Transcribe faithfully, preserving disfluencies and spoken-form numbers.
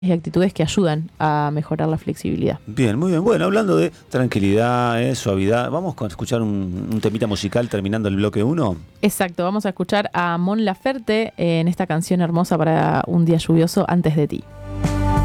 y actitudes que ayudan a mejorar la flexibilidad. Bien, muy bien. Bueno, hablando de tranquilidad, eh, suavidad, vamos a escuchar un, un temita musical terminando el bloque uno. Exacto, vamos a escuchar a Mon Laferte en esta canción hermosa para un día lluvioso, Antes de ti.